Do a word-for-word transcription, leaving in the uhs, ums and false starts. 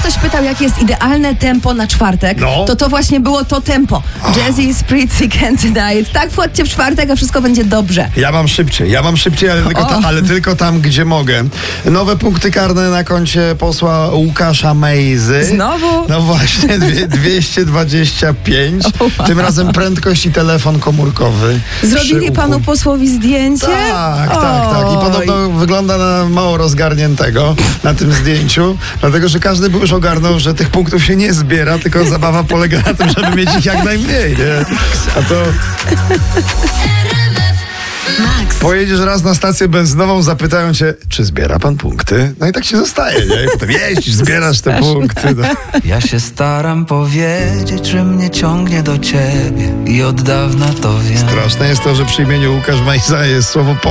ktoś pytał, jakie jest idealne tempo na czwartek, No. to to właśnie było to tempo. Jazzy, Spritzy, Can't Deny It. Tak, wchodźcie w czwartek, a wszystko będzie dobrze. Ja mam szybciej, ja mam szybciej, ale tylko, ta, ale tylko tam, gdzie mogę. Nowe punkty karne na koncie posła Łukasza Mejzy. Znowu? No właśnie, dwie, dwieście dwadzieścia pięć. Tym razem prędkość i telefon komórkowy. Zrobili przy uchu. panu posłowi zdjęcie? Tak, tak, tak. I Oj. podobno wygląda na mało rozgarniętego na tym zdjęciu, dlatego, że każdy by już ogarnął, że tych punktów się nie zbiera, tylko zabawa polega na tym, żeby mieć ich jak najmniej, nie? A to... Max. Pojedziesz raz na stację benzynową, zapytają cię, czy zbiera pan punkty? No i tak się zostaje, nie? I potem jeździsz, zbierasz te punkty. No. Ja się staram powiedzieć, że mnie ciągnie do ciebie i od dawna to wiem. Straszne jest to, że przy imieniu Łukasz Mejza jest słowo po.